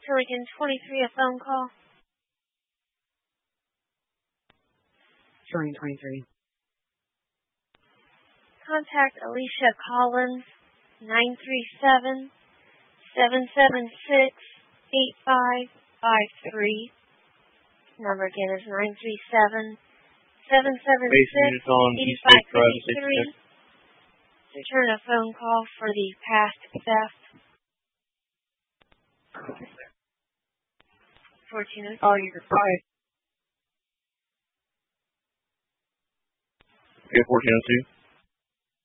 to Lincoln 23, a phone call. Trying 23. Contact Alicia Collins, 937-776-8553. Number again is 937-776-8553. Return a phone call for the past theft. 1402. Oh, you're fine. Okay, 1402.